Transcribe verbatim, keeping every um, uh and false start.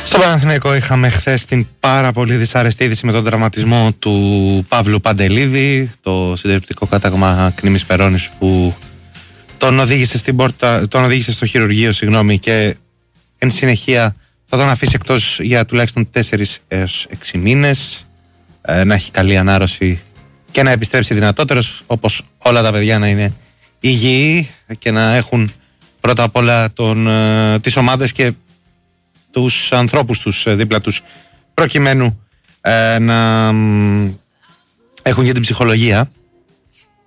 Στο Παναθηναϊκό είχαμε χθες την πάρα πολύ δυσάρεστη είδηση με τον τραυματισμό του Παύλου Παντελίδη, το συντριπτικό κάταγμα Κνήμης Περώνης που τον οδήγησε, στην πόρτα, τον οδήγησε στο χειρουργείο συγγνώμη, και εν συνεχεία θα τον αφήσει εκτός για τουλάχιστον τέσσερις έως έξι μήνες, ε, να έχει καλή ανάρρωση και να επιστρέψει δυνατότερος, όπως όλα τα παιδιά να είναι υγιεί και να έχουν πρώτα απ' όλα τον, ε, τις ομάδες και τους ανθρώπους τους δίπλα τους, προκειμένου ε, να ε, έχουν για την ψυχολογία